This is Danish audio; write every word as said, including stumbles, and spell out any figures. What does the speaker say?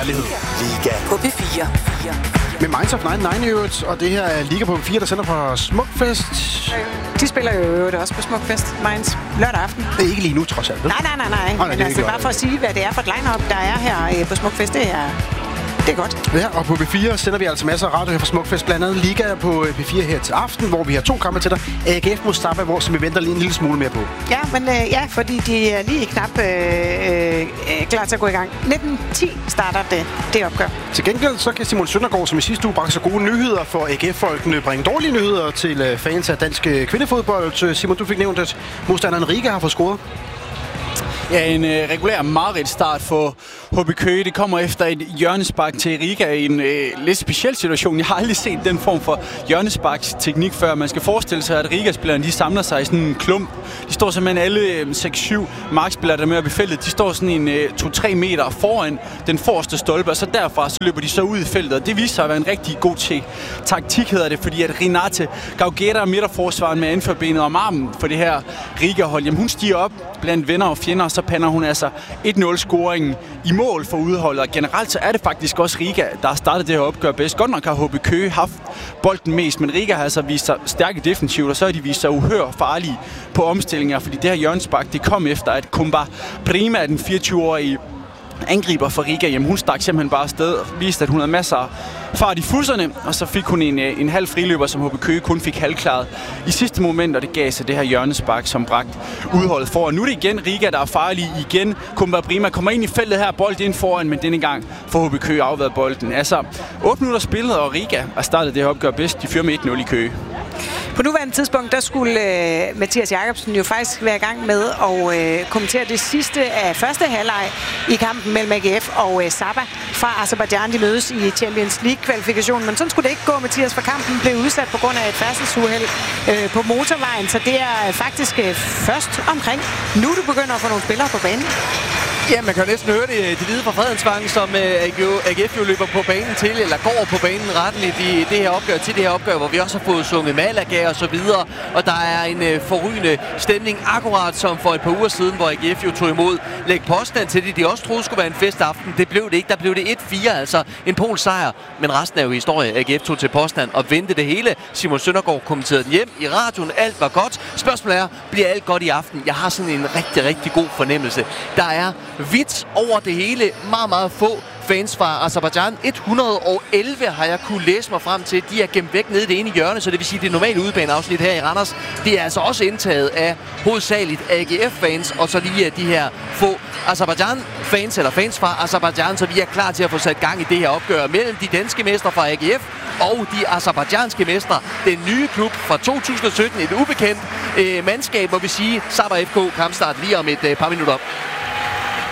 kærlighed. Liga på P fire. Med Minds of nioghalvfems i øvrigt, og det her er Liga på P fire, der sender fra Smukfest. De spiller jo øvrigt også på Smukfest, Minds, lørdag aften. Det er ikke lige nu, trods alt. Nej, nej, nej, nej. nej Men det altså, gør bare for at sige, hvad det er for et line-up, der er her øh, på Smukfest, det er... Det er godt. Ja, og på P fire sender vi altså masser af radio her fra Smukfest. Blandt andet Liga på P fire her til aften, hvor vi har to kampe til dig. A G F mod Stabæk, hvor som vi venter lige en lille smule mere på. Ja, men øh, ja, fordi de er lige knap øh, øh, klar til at gå i gang. nitten ti starter det, det opgør. Til gengæld så kan Simon Søndergaard, som i sidste uge bragte så gode nyheder for A G F-folkene, bringe dårlige nyheder til fans af dansk kvindefodbold. Simon, du fik nævnt, at modstanderen Riga har fået scoret. Ja, en øh, regulær mareridt start for H B Køge. Det kommer efter et hjørnespark til Riga i en øh, lidt speciel situation. Jeg har aldrig set den form for hjørnesparksteknik før. Man skal forestille sig, at Riga-spillerne de samler sig i sådan en klump. De står simpelthen alle øh, seks syv markspillere, der er med op i feltet. De står sådan en øh, to til tre meter foran den forreste stolpe, og så derfra så løber de så ud i feltet. Og det viser sig at være en rigtig god til taktik, hedder det, fordi at Renate Gaugera, midterforsvaren med anførbenet om armen for det her Riga-hold, jamen hun stiger op blandt venner og fjender, og så pander hun altså et nul-scoringen i mål for udholdet. Og generelt så er det faktisk også Riga, der har startet det her opgør bedst. Godt nok har H B Køge haft bolden mest, men Riga har altså vist sig stærke defensivt, og så har de vist sig uhør farlige på omstillinger, fordi det her hjørnespark, det kom efter, at Kumba Prima, den fireogtyve-årige angriber for Riga, jamen hun stak simpelthen bare afsted og viste, at hun havde masser af fart i fusserne, og så fik hun en, en halv friløber, som H B Køge kun fik halvklaret i sidste moment, og det gav sig det her hjørnespark, som bragt udholdet foran. Nu er det igen Riga, der er farlig igen. Kumba Prima kommer ind i feltet her, bold ind foran, men denne gang får H B Køge afværet bolden. Altså, otte minutter spillet, og Riga har startet det her opgør bedst. De fører med et nul i Køge. På nuværende tidspunkt, der skulle øh, Mathias Jacobsen jo faktisk være i gang med at øh, kommentere det sidste af første halvleg i kampen mellem A G F og øh, Saba fra Aserbajdsjan. De mødes i Champions League-kvalifikationen, men sådan skulle det ikke gå, Mathias, for kampen blev udsat på grund af et færdselsuheld øh, på motorvejen, så det er faktisk øh, først omkring nu, du begynder at få nogle spillere på banen. Ja, man kan jo næsten høre det, det hvide fra Fredensvang, som uh, A G F jo løber på banen til, eller går på banen retteligt i det her opgør, til det her opgør, hvor vi også har fået sunget Malaga og så videre. Og der er en uh, forrygende stemning, akkurat som for et par uger siden, hvor A G F jo tog imod læg påstand til det. De også troede skulle være en festaften. Det blev det ikke. Der blev det et fire, altså en Pols sejr. Men resten er jo historie. A G F tog til påstand og vendte det hele. Simon Søndergaard kommenterede den hjem i radioen. Alt var godt. Spørgsmålet er, bliver alt godt i aften? Jeg har sådan en rigtig, rigtig god fornemmelse. Der er vidt over det hele. Meget, meget få fans fra Aserbajdsjan. et hundrede og elleve har jeg kunne læse mig frem til. De er gemt væk nede i det ene hjørne, så det vil sige, det normale udebaneafsnit her i Randers. Det er altså også indtaget af hovedsageligt A G F-fans, og så lige de her få Aserbajdsjan-fans, eller fans fra Aserbajdsjan, så vi er klar til at få sat gang i det her opgør mellem de danske mestre fra A G F og de aserbajdsjanske mestre. Den nye klub fra to tusind og sytten, et ubekendt øh, mandskab, må vi sige. Saba F K kampstart lige om et øh, par minutter.